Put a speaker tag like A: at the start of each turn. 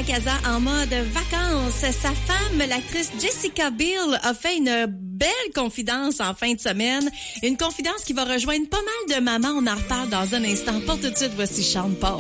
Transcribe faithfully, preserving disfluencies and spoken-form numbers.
A: Casa en mode vacances. Sa femme, l'actrice Jessica Biel, a fait une belle confidence en fin de semaine. Une confidence qui va rejoindre pas mal de mamans. On en reparle dans un instant. Pour tout de suite, voici Sean Paul.